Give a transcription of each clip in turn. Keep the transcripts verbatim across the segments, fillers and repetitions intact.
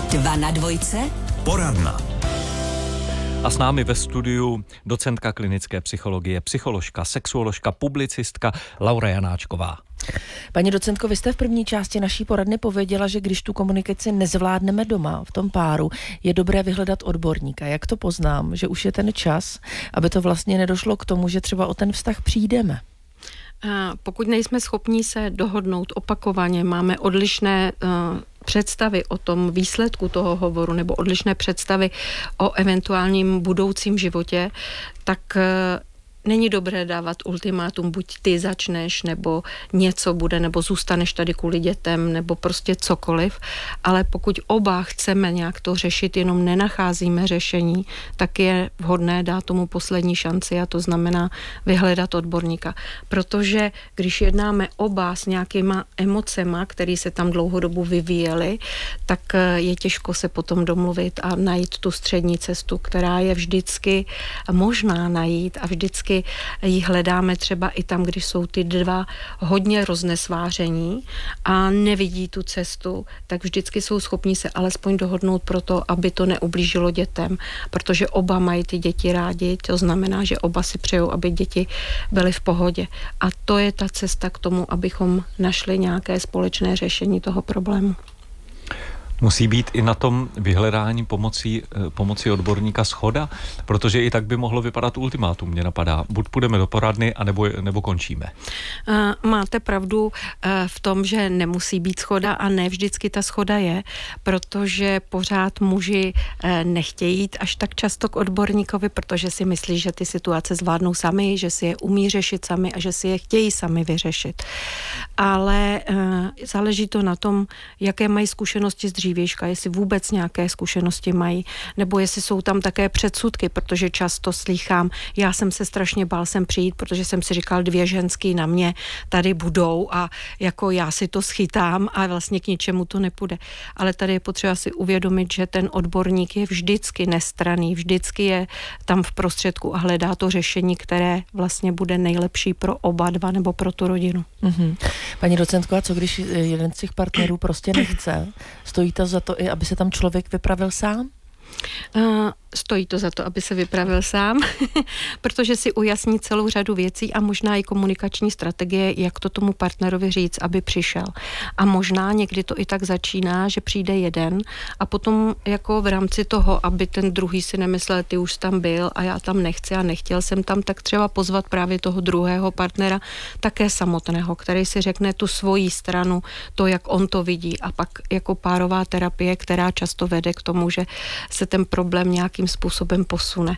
Dva na dvojce. Poradna. A s námi ve studiu docentka klinické psychologie, psycholožka, sexuoložka, publicistka Laura Janáčková. Paní docentko, vy jste v první části naší poradny pověděla, že když tu komunikaci nezvládneme doma, v tom páru, je dobré vyhledat odborníka. Jak to poznám, že už je ten čas, aby to vlastně nedošlo k tomu, že třeba o ten vztah přijdeme? Pokud nejsme schopni se dohodnout opakovaně, máme odlišné uh, představy o tom výsledku toho hovoru nebo odlišné představy o eventuálním budoucím životě, tak uh, není dobré dávat ultimátum, buď ty začneš, nebo něco bude, nebo zůstaneš tady kvůli dětem, nebo prostě cokoliv. Ale pokud oba chceme nějak to řešit, jenom nenacházíme řešení, tak je vhodné dát tomu poslední šanci a to znamená vyhledat odborníka. Protože když jednáme oba s nějakýma emocema, které se tam dlouhodobu vyvíjely, tak je těžko se potom domluvit a najít tu střední cestu, která je vždycky možná najít a vždycky ji hledáme třeba i tam, když jsou ty dva hodně roznesváření a nevidí tu cestu, tak vždycky jsou schopni se alespoň dohodnout pro to, aby to neublížilo dětem, protože oba mají ty děti rádi, to znamená, že oba si přejou, aby děti byly v pohodě. A to je ta cesta k tomu, abychom našli nějaké společné řešení toho problému. Musí být i na tom vyhledání pomocí, pomocí odborníka shoda, protože i tak by mohlo vypadat ultimátum, mě napadá. Buď půjdeme do poradny, anebo, nebo končíme. Máte pravdu v tom, že nemusí být shoda a ne vždycky ta shoda je, protože pořád muži nechtějí jít až tak často k odborníkovi, protože si myslí, že ty situace zvládnou sami, že si je umí řešit sami a že si je chtějí sami vyřešit. Ale záleží to na tom, jaké mají zkušenosti s dřívějška, jestli vůbec nějaké zkušenosti mají, nebo jestli jsou tam také předsudky, protože často slýchám, já jsem se strašně bál sem přijít, protože jsem si říkal, dvě ženský na mě tady budou a jako já si to schytám a vlastně k ničemu to nepůjde. Ale tady je potřeba si uvědomit, že ten odborník je vždycky nestranný, vždycky je tam v prostředku a hledá to řešení, které vlastně bude nejlepší pro oba dva nebo pro tu rodinu. Mm-hmm. Paní docentko, a co když jeden z těch partnerů prostě nechce? Stojí to za to i, aby se tam člověk vypravil sám? Uh, stojí to za to, aby se vypravil sám, protože si ujasní celou řadu věcí a možná i komunikační strategie, jak to tomu partnerovi říct, aby přišel. A možná někdy to i tak začíná, že přijde jeden a potom jako v rámci toho, aby ten druhý si nemyslel, ty už tam byl a já tam nechci a nechtěl jsem tam, tak třeba pozvat právě toho druhého partnera, také samotného, který si řekne tu svoji stranu, to, jak on to vidí a pak jako párová terapie, která často vede k tomu, že se ten problém nějakým způsobem posune.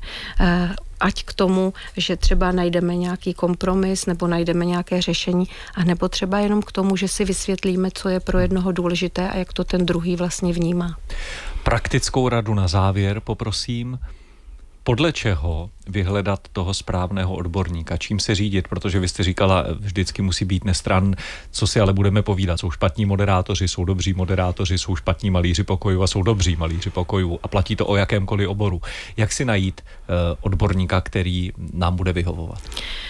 Ať k tomu, že třeba najdeme nějaký kompromis nebo najdeme nějaké řešení, a nebo třeba jenom k tomu, že si vysvětlíme, co je pro jednoho důležité a jak to ten druhý vlastně vnímá. Praktickou radu na závěr poprosím. Podle čeho vyhledat toho správného odborníka? Čím se řídit? Protože vy jste říkala, vždycky musí být nestranný. Co si ale budeme povídat? Jsou špatní moderátoři, jsou dobří moderátoři, jsou špatní malíři pokojů a jsou dobří malíři pokojů. A platí to o jakémkoliv oboru. Jak si najít uh, odborníka, který nám bude vyhovovat?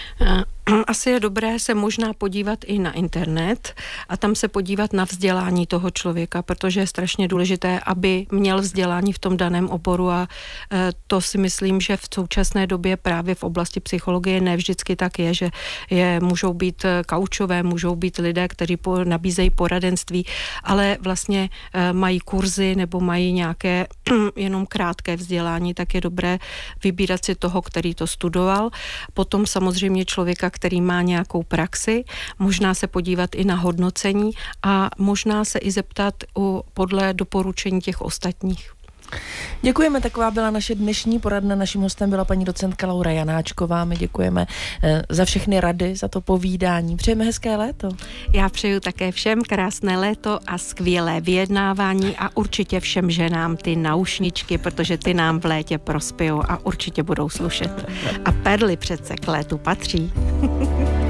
Asi je dobré se možná podívat i na internet a tam se podívat na vzdělání toho člověka, protože je strašně důležité, aby měl vzdělání v tom daném oboru a to si myslím, že v současné době právě v oblasti psychologie ne vždycky tak je, že je, můžou být kaučové, můžou být lidé, kteří po, nabízejí poradenství, ale vlastně mají kurzy nebo mají nějaké jenom krátké vzdělání, tak je dobré vybírat si toho, který to studoval. Potom samozřejmě člověka, který má nějakou praxi, možná se podívat i na hodnocení a možná se i zeptat o, podle doporučení těch ostatních. Děkujeme, taková byla naše dnešní poradna. Naším hostem byla paní docentka Laura Janáčková. My děkujeme za všechny rady, za to povídání. Přejeme hezké léto. Já přeju také všem krásné léto a skvělé vyjednávání a určitě všem ženám ty naušničky, protože ty nám v létě prospějou a určitě budou slušet. A perly přece k létu patří.